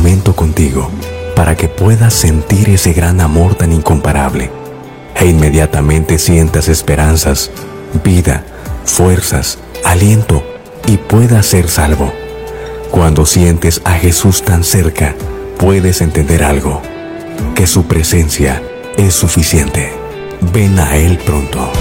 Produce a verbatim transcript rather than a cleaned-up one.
momento contigo para que puedas sentir ese gran amor tan incomparable e inmediatamente sientas esperanzas, vida, fuerzas, aliento y puedas ser salvo. Cuando sientes a Jesús tan cerca, puedes entender algo, que su presencia es suficiente. Ven a Él pronto.